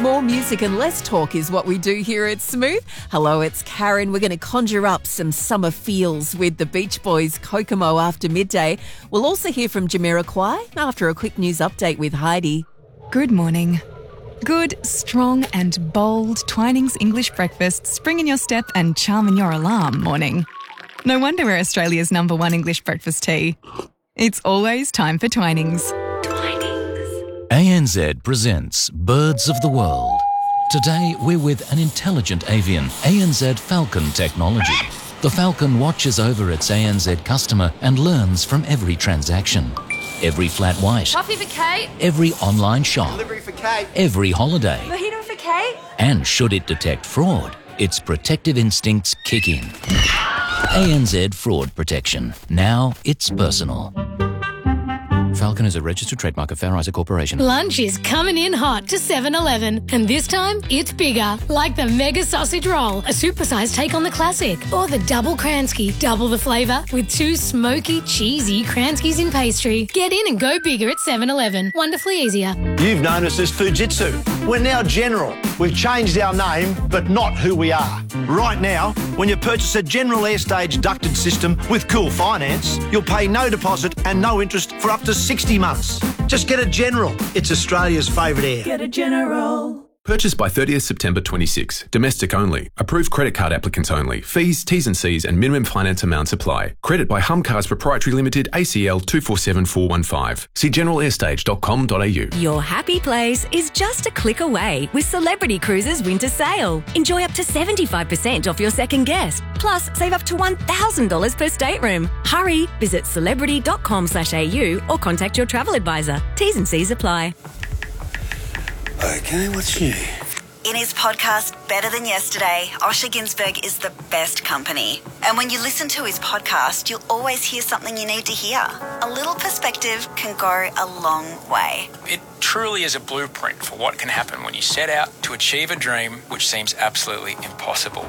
More music and less talk is what we do here at Smooth. Hello, it's Karen. We're going to conjure up some summer feels with the Beach Boys' Kokomo after midday. We'll also hear from Jamiroquai after a quick news update with Heidi. Good morning. Good, strong and bold Twinings English breakfast, spring in your step and charm in your alarm morning. No wonder we're Australia's #1 English breakfast tea. It's always time for Twinings. ANZ presents Birds of the World. Today we're with an intelligent avian, ANZ Falcon technology. The Falcon watches over its ANZ customer and learns from every transaction. Every flat white. Coffee for Kate. Every online shop. Delivery for Kate. Every holiday. Mojito for Kate. And should it detect fraud, its protective instincts kick in. ANZ Fraud Protection. Now it's personal. Falcon is a registered trademark of Fair Isaac Corporation. Lunch is coming in hot to 7-Eleven, and this time it's bigger, like the Mega Sausage Roll, a supersized take on the classic, or the Double Kransky, double the flavour with 2 smoky, cheesy Kranskys in pastry. Get in and go bigger at 7-Eleven. Wonderfully easier. You've known us as Fujitsu. We're now General. We've changed our name, but not who we are. Right now, when you purchase a General Airstage ducted system with Cool Finance, you'll pay no deposit and no interest for up to 60 months. Just get a General. It's Australia's favourite air. Get a General. Purchased by 30th September 26. Domestic only. Approved credit card applicants only. Fees, T's and C's and minimum finance amounts apply. Credit by Humcars Proprietary Limited, ACL 247415. See generalairstage.com.au. Your happy place is just a click away with Celebrity Cruises Winter Sale. Enjoy up to 75% off your second guest. Plus, save up to $1,000 per stateroom. Hurry, visit celebrity.com.au or contact your travel advisor. T's and C's apply. Okay, what's new? In his podcast, Better Than Yesterday, Osher Günsberg is the best company. And when you listen to his podcast, you'll always hear something you need to hear. A little perspective can go a long way. It truly is a blueprint for what can happen when you set out to achieve a dream which seems absolutely impossible.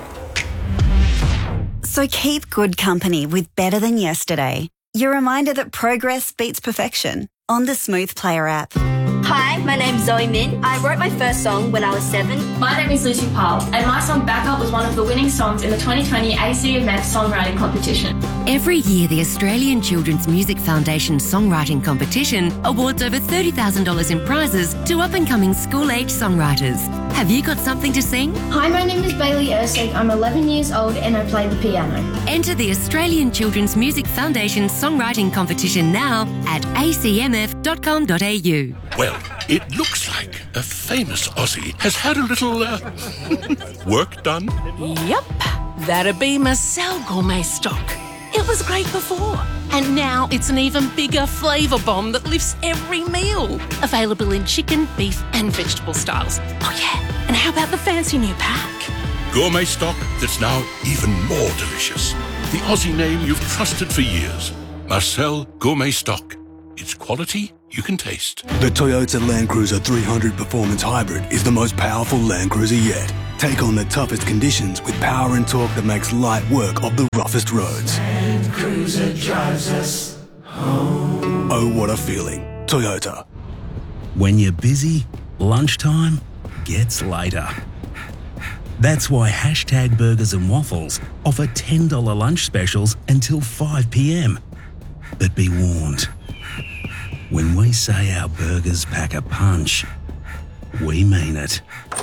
So keep good company with Better Than Yesterday. Your reminder that progress beats perfection on the Smooth Player app. Hi, my name's Zoe Min. I wrote my first song when I was 7. My name is Lucy Powell, and my song Backup was one of the winning songs in the 2020 ACMF Songwriting Competition. Every year, the Australian Children's Music Foundation Songwriting Competition awards over $30,000 in prizes to up-and-coming school-age songwriters. Have you got something to sing? Hi, my name is Bailey Ersig. I'm 11 years old and I play the piano. Enter the Australian Children's Music Foundation Songwriting Competition now at acmf.com.au. Well, it looks like a famous Aussie has had a little, work done. Yep, that'd be Marcel Gourmet Stock. It was great before, and now it's an even bigger flavour bomb that lifts every meal. Available in chicken, beef and vegetable styles. Oh yeah, and how about the fancy new pack? Gourmet stock that's now even more delicious. The Aussie name you've trusted for years. Marcel Gourmet Stock. It's quality you can taste. The Toyota Land Cruiser 300 Performance Hybrid is the most powerful Land Cruiser yet. Take on the toughest conditions with power and torque that makes light work of the roughest roads. Land Cruiser drives us home. Oh, what a feeling. Toyota. When you're busy, lunchtime gets later. That's why Hashtag Burgers and Waffles offer $10 lunch specials until 5 p.m. But be warned, when we say our burgers pack a punch, we mean it.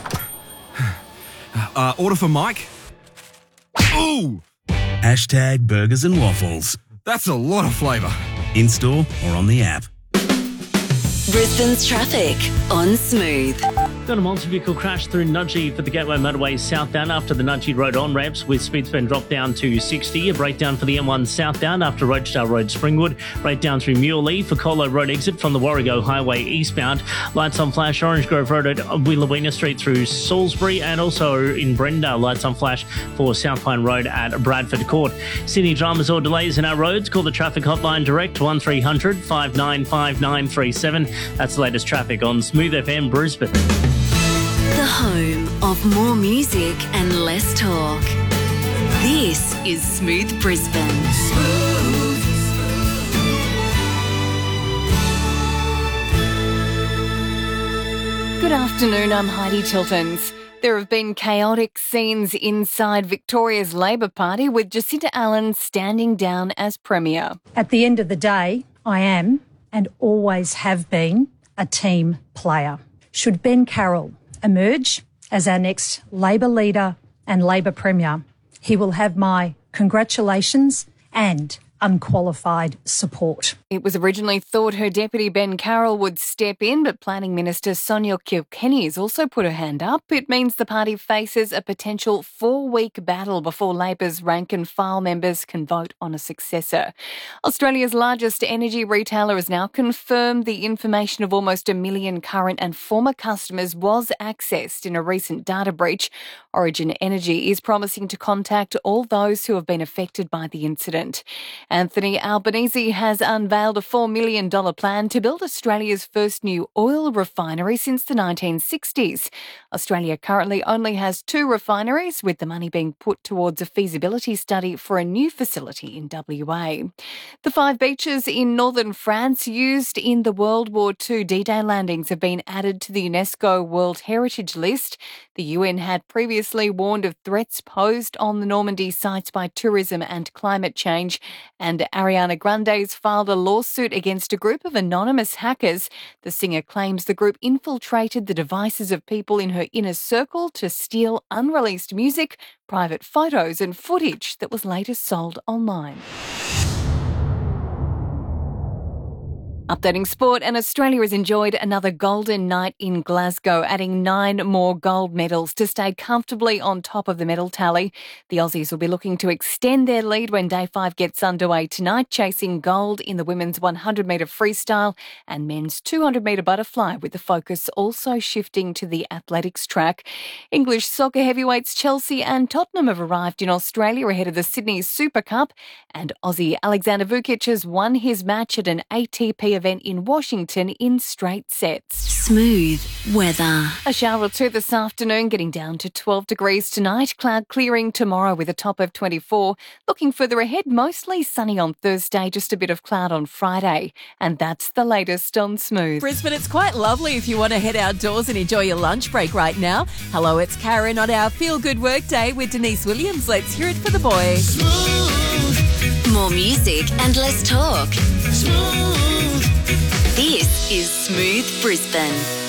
Order for Mike. Ooh! Hashtag Burgers and Waffles. That's a lot of flavour. In store or on the app. Brisbane's traffic on Smooth. Got a multi-vehicle crash through Nudgee for the Gateway Motorway southbound after the Nudgee Road on-ramps with speeds been dropped down to 60. A breakdown for the M1 southbound after Rochedale Road Springwood. Breakdown through Muley for Colo Road exit from the Warrego Highway eastbound. Lights on flash Orange Grove Road at Willowina Street through Salisbury, and also in Brenda, lights on flash for South Pine Road at Bradford Court. Sydney dramas or delays in our roads? Call the traffic hotline direct 1300 595937. That's the latest traffic on Smooth FM Brisbane. The home of more music and less talk. This is Smooth Brisbane. Good afternoon, I'm Heidi Tiltons. There have been chaotic scenes inside Victoria's Labor Party with Jacinta Allen standing down as Premier. At the end of the day, I am and always have been a team player. Should Ben Carroll emerge as our next Labor leader and Labor Premier, he will have my congratulations and unqualified support. It was originally thought her deputy Ben Carroll would step in, but Planning Minister Sonia Kilkenny has also put her hand up. It means the party faces a potential 4-week battle before Labor's rank and file members can vote on a successor. Australia's largest energy retailer has now confirmed the information of almost 1 million current and former customers was accessed in a recent data breach. Origin Energy is promising to contact all those who have been affected by the incident. Anthony Albanese has unveiled a $4 million plan to build Australia's first new oil refinery since the 1960s. Australia currently only has 2 refineries, with the money being put towards a feasibility study for a new facility in WA. The 5 beaches in northern France used in the World War II D-Day landings have been added to the UNESCO World Heritage List. The UN had previously warned of threats posed on the Normandy sites by tourism and climate change, and Ariana Grande's filed a lawsuit against a group of anonymous hackers. The singer claims the group infiltrated the devices of people in her inner circle to steal unreleased music, private photos and footage that was later sold online. Updating sport, and Australia has enjoyed another golden night in Glasgow, adding 9 more gold medals to stay comfortably on top of the medal tally. The Aussies will be looking to extend their lead when Day 5 gets underway tonight, chasing gold in the women's 100-metre freestyle and men's 200-metre butterfly, with the focus also shifting to the athletics track. English soccer heavyweights Chelsea and Tottenham have arrived in Australia ahead of the Sydney Super Cup, and Aussie Alexander Vukic has won his match at an ATP event in Washington in straight sets. Smooth weather. A shower or 2 this afternoon, getting down to 12 degrees tonight. Cloud clearing tomorrow with a top of 24. Looking further ahead, mostly sunny on Thursday, just a bit of cloud on Friday. And that's the latest on Smooth. Brisbane, it's quite lovely if you want to head outdoors and enjoy your lunch break right now. Hello, it's Karen on our Feel Good Work Day with Denise Williams. Let's hear it for the boys. Smooth. More music and less talk. Smooth. This is Smooth Brisbane.